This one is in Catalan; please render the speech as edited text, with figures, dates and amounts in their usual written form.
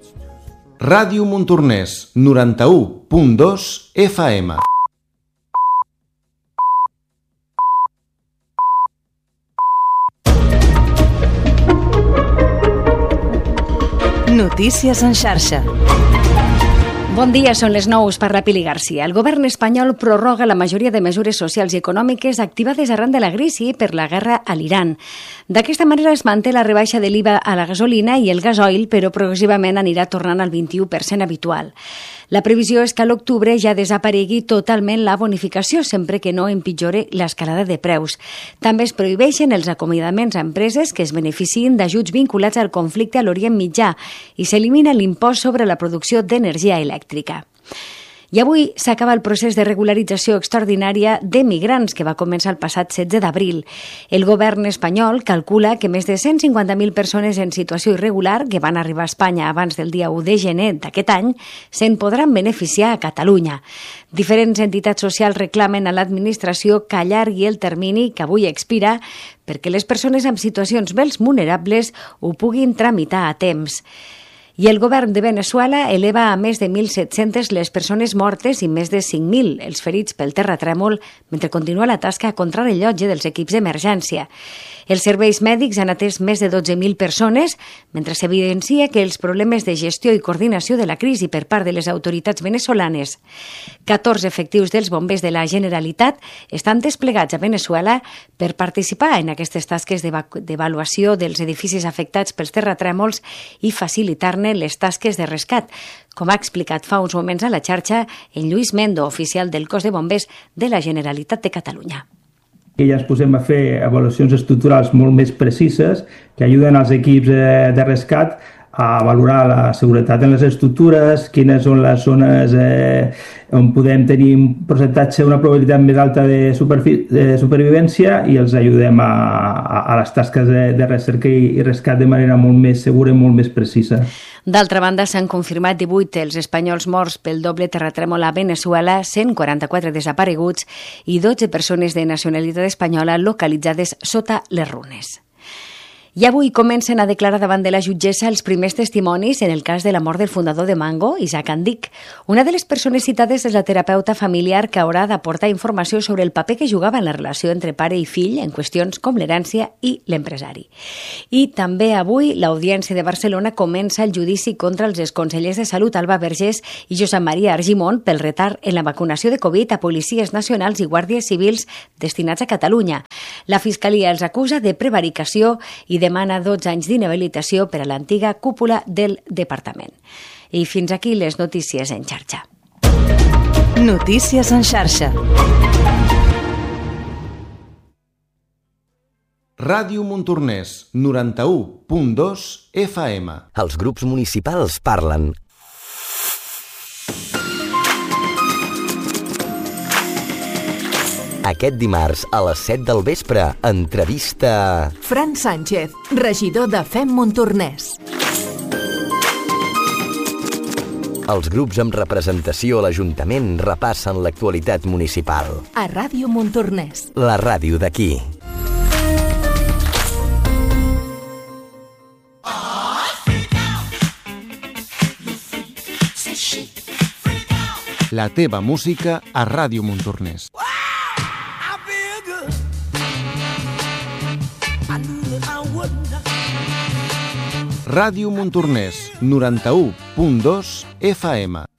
Ràdio Montornès, 91.2 FM. Notícies en xarxa. Bon dia, són les 9, per la Pili Garcia. El govern espanyol prorroga la majoria de mesures socials i econòmiques activades arran de la crisi per la guerra a l'Iran. D'aquesta manera es manté la rebaixa de l'IVA a la gasolina i el gasoil, però progressivament anirà tornant al 21% habitual. La previsió és que a l'octubre ja desaparegui totalment la bonificació, sempre que no empitjore l'escalada de preus. També es prohibeixen els acomiadaments a empreses que es beneficien d'ajuts vinculats al conflicte a l'Orient Mitjà i s'elimina l'impost sobre la producció d'energia elèctrica. I avui s'acaba el procés de regularització extraordinària de migrants que va començar el passat 16 d'abril. El govern espanyol calcula que més de 150.000 persones en situació irregular que van arribar a Espanya abans del dia 1 de gener d'aquest any se'n podran beneficiar a Catalunya. Diferents entitats socials reclamen a l'administració que allargui el termini que avui expira perquè les persones amb situacions més vulnerables ho puguin tramitar a temps. I el govern de Veneçuela eleva a més de 1.700 les persones mortes i més de 5.000 els ferits pel terratrèmol mentre continua la tasca a contrarellotge dels equips d'emergència. Els serveis mèdics han atès més de 12.000 persones, mentre s'evidencia que els problemes de gestió i coordinació de la crisi per part de les autoritats venezolanes. 14 efectius dels bombers de la Generalitat estan desplegats a Veneçuela per participar en aquestes tasques d'avaluació dels edificis afectats pels terratrèmols i facilitar-ne les tasques de rescat, com ha explicat fa uns moments a la xarxa en Lluís Mendo, oficial del cos de bombers de la Generalitat de Catalunya. Que ja ens posem a fer avaluacions estructurals molt més precises que ajuden als equips de rescat a valorar la seguretat en les estructures, quines són les zones on podem tenir un percentatge, una probabilitat més alta de supervivència i els ajudem a les tasques de recerca i rescat de manera molt més segura i molt més precisa. D'altra banda, s'han confirmat 18 els espanyols morts pel doble terratrèmol a Veneçuela, 144 desapareguts i 12 persones de nacionalitat espanyola localitzades sota les runes. I avui comencen a declarar davant de la jutgessa els primers testimonis en el cas de la mort del fundador de Mango, Isaac Andic. Una de les persones citades és la terapeuta familiar que haurà d'aportar informació sobre el paper que jugava en la relació entre pare i fill en qüestions com l'herència i l'empresari. I també avui l'Audiència de Barcelona comença el judici contra els exconsellers de Salut Alba Vergés i Josep Maria Argimon pel retard en la vacunació de Covid a policies nacionals i guàrdies civils destinats a Catalunya. La Fiscalia els acusa de prevaricació i demana 12 anys d'inhabilitació per a l'antiga cúpula del departament. I fins aquí les notícies en xarxa. Notícies en xarxa. Ràdio Montornès, 91.2 FM. Els grups municipals parlen. Aquest dimarts a les 7 del vespre, entrevista... Fran Sánchez, regidor de FEM Montornès. Els grups amb representació a l'Ajuntament repassen l'actualitat municipal. A Ràdio Montornès. La ràdio d'aquí. La teva música a Ràdio Montornès. Ràdio Montornès, 91.2 FM.